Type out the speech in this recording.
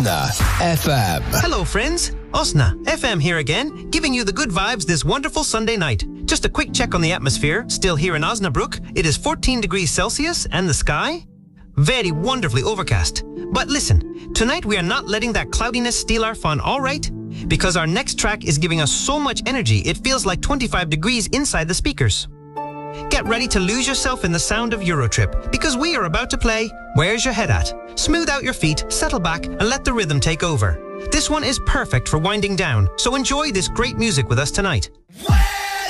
Osna FM. Hello friends, Osna FM here again, giving you the good vibes this wonderful Sunday night. Just a quick check on the atmosphere, still here in Osnabrück, it is 14 degrees Celsius and the sky? Very wonderfully overcast. But listen, tonight we are not letting that cloudiness steal our fun, alright? Because our next track is giving us so much energy it feels like 25 degrees inside the speakers. Get ready to lose yourself in the sound of Eurotrip, because we are about to play Where's Your Head At? Smooth out your feet, settle back, and let the rhythm take over. This one is perfect for winding down, so enjoy this great music with us tonight.